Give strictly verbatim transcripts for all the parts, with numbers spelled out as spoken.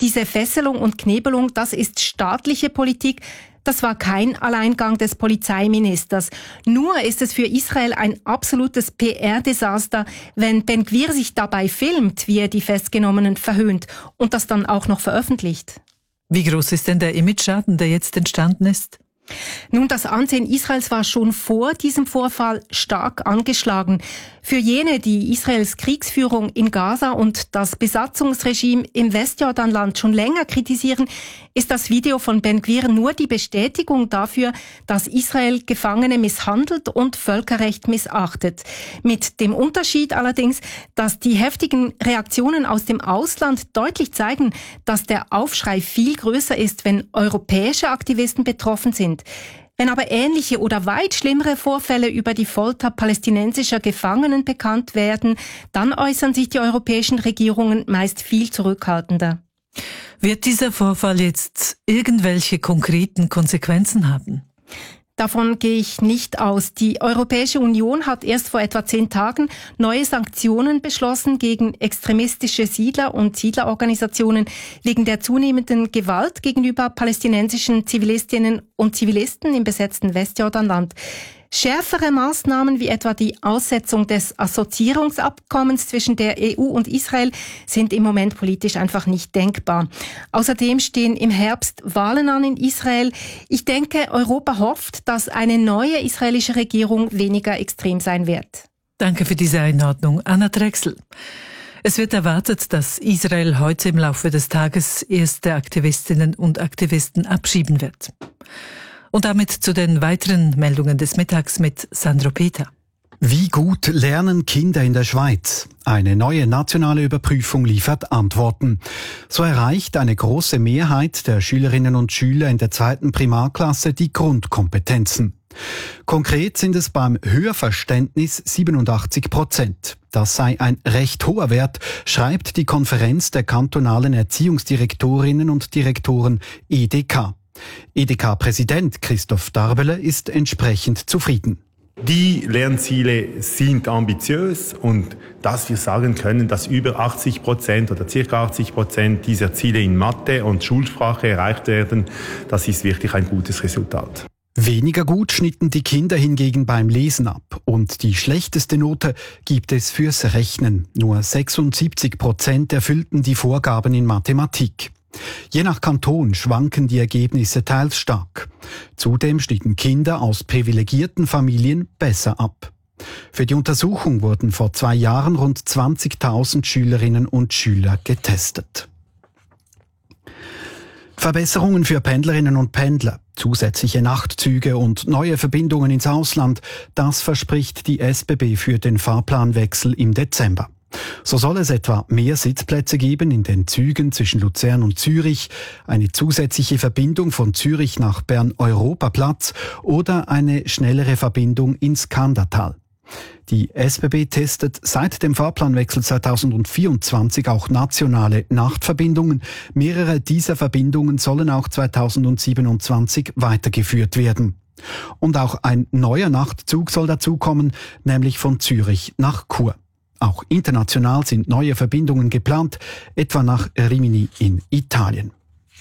Diese Fesselung und Knebelung, das ist staatliche Politik. Das war kein Alleingang des Polizeiministers. Nur ist es für Israel ein absolutes P R-Desaster, wenn Ben Gvir sich dabei filmt, wie er die Festgenommenen verhöhnt und das dann auch noch veröffentlicht. Wie groß ist denn der Image-Schaden, der jetzt entstanden ist? Nun, das Ansehen Israels war schon vor diesem Vorfall stark angeschlagen. Für jene, die Israels Kriegsführung in Gaza und das Besatzungsregime im Westjordanland schon länger kritisieren, ist das Video von Ben Gvir nur die Bestätigung dafür, dass Israel Gefangene misshandelt und Völkerrecht missachtet. Mit dem Unterschied allerdings, dass die heftigen Reaktionen aus dem Ausland deutlich zeigen, dass der Aufschrei viel größer ist, wenn europäische Aktivisten betroffen sind. Wenn aber ähnliche oder weit schlimmere Vorfälle über die Folter palästinensischer Gefangenen bekannt werden, dann äußern sich die europäischen Regierungen meist viel zurückhaltender. Wird dieser Vorfall jetzt irgendwelche konkreten Konsequenzen haben? Davon gehe ich nicht aus. Die Europäische Union hat erst vor etwa zehn Tagen neue Sanktionen beschlossen gegen extremistische Siedler und Siedlerorganisationen wegen der zunehmenden Gewalt gegenüber palästinensischen Zivilistinnen und Zivilisten im besetzten Westjordanland. Schärfere Maßnahmen wie etwa die Aussetzung des Assoziierungsabkommens zwischen der E U und Israel sind im Moment politisch einfach nicht denkbar. Außerdem stehen im Herbst Wahlen an in Israel. Ich denke, Europa hofft, dass eine neue israelische Regierung weniger extrem sein wird. Danke für diese Einordnung, Anna Drechsel. Es wird erwartet, dass Israel heute im Laufe des Tages erste Aktivistinnen und Aktivisten abschieben wird. Und damit zu den weiteren Meldungen des Mittags mit Sandro Peter. Wie gut lernen Kinder in der Schweiz? Eine neue nationale Überprüfung liefert Antworten. So erreicht eine große Mehrheit der Schülerinnen und Schüler in der zweiten Primarklasse die Grundkompetenzen. Konkret sind es beim Hörverständnis siebenundachtzig Prozent. Das sei ein recht hoher Wert, schreibt die Konferenz der kantonalen Erziehungsdirektorinnen und Direktoren E D K. E D K-Präsident Christoph Darbele ist entsprechend zufrieden. Die Lernziele sind ambitiös und dass wir sagen können, dass über achtzig Prozent oder circa achtzig Prozent dieser Ziele in Mathe und Schulsprache erreicht werden, das ist wirklich ein gutes Resultat. Weniger gut schnitten die Kinder hingegen beim Lesen ab und die schlechteste Note gibt es fürs Rechnen. Nur sechsundsiebzig Prozent erfüllten die Vorgaben in Mathematik. Je nach Kanton schwanken die Ergebnisse teils stark. Zudem schneiden Kinder aus privilegierten Familien besser ab. Für die Untersuchung wurden vor zwei Jahren rund zwanzigtausend Schülerinnen und Schüler getestet. Verbesserungen für Pendlerinnen und Pendler, zusätzliche Nachtzüge und neue Verbindungen ins Ausland, das verspricht die S B B für den Fahrplanwechsel im Dezember. So soll es etwa mehr Sitzplätze geben in den Zügen zwischen Luzern und Zürich, eine zusätzliche Verbindung von Zürich nach Bern-Europaplatz oder eine schnellere Verbindung ins Kandertal. Die S B B testet seit dem Fahrplanwechsel zweitausendvierundzwanzig auch nationale Nachtverbindungen. Mehrere dieser Verbindungen sollen auch zweitausendsiebenundzwanzig weitergeführt werden. Und auch ein neuer Nachtzug soll dazukommen, nämlich von Zürich nach Chur. Auch international sind neue Verbindungen geplant, etwa nach Rimini in Italien.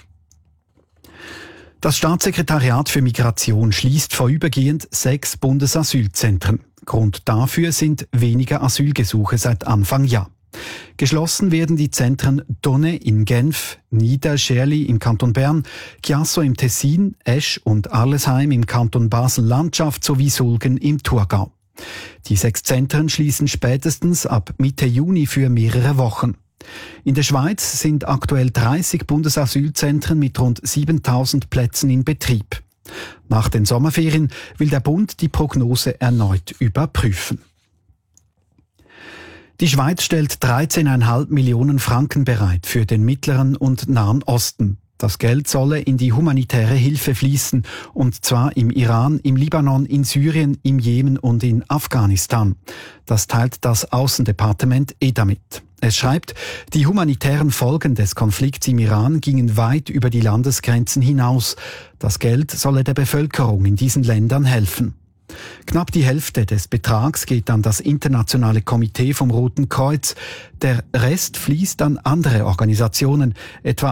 Das Staatssekretariat für Migration schließt vorübergehend sechs Bundesasylzentren. Grund dafür sind weniger Asylgesuche seit Anfang Jahr. Geschlossen werden die Zentren Donne in Genf, Niederscherli im Kanton Bern, Chiasso im Tessin, Esch und Arlesheim im Kanton Basel-Landschaft sowie Sulgen im Thurgau. Die sechs Zentren schließen spätestens ab Mitte Juni für mehrere Wochen. In der Schweiz sind aktuell dreißig Bundesasylzentren mit rund siebentausend Plätzen in Betrieb. Nach den Sommerferien will der Bund die Prognose erneut überprüfen. Die Schweiz stellt dreizehn Komma fünf Millionen Franken bereit für den Mittleren und Nahen Osten. Das Geld solle in die humanitäre Hilfe fließen, und zwar im Iran, im Libanon, in Syrien, im Jemen und in Afghanistan. Das teilt das Außendepartement E D A mit. Es schreibt, die humanitären Folgen des Konflikts im Iran gingen weit über die Landesgrenzen hinaus. Das Geld solle der Bevölkerung in diesen Ländern helfen. Knapp die Hälfte des Betrags geht an das internationale Komitee vom Roten Kreuz. Der Rest fließt an andere Organisationen, etwa